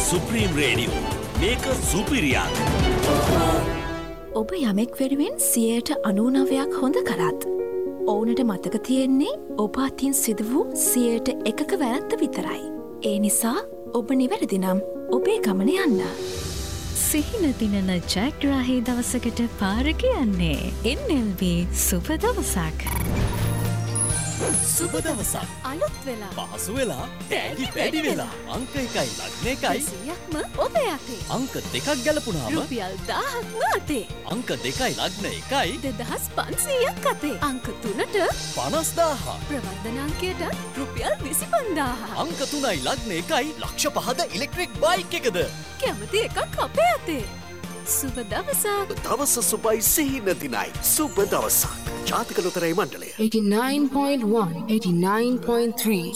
Supreme radio මේක සුපිරියක්. ඔබ යමෙක් වෙනුවෙන් 99%ක් හොඳ කරත් ඔවුනට මතක තියෙන්නේ ඔබ අතින් සිදු වූ 1%ක වැරැද්ද විතරයි. ඒ නිසා ඔබ නිවැරදි නම් ඔබේ ගමන යන්න. සිහින දිනන ජයග්‍රාහී දවසකට පාර කියන්නේ NLB සුබ දවසක්. සුබ දවසක් අලුත් වෙලා පහසු වෙලා තෑගි වැඩි වෙලා අංක 1යි ලග්න 1යි 100ක්ම ඔබ යතේ. අංක 2ක් ගැලපුණාම රුපියල් 1000ක්ම අතේ. අංක 2යි ලග්න 1යි 2500ක් අතේ. අංක 3ට 50000 ප්‍රවර්ධන අංකයට රුපියල් 25000. අංක 3යි ලග්න 1යි ලක්ෂ 5ද ඉලෙක්ට්‍රික් බයික් එකද කැමති එකක් අපේ අතේ. සුබ දවසක්. දවස සුබයි සිහින දිනයි සුබ දවසක්. ජාතික ලොතරැයි මණ්ඩලය 89.1 89.3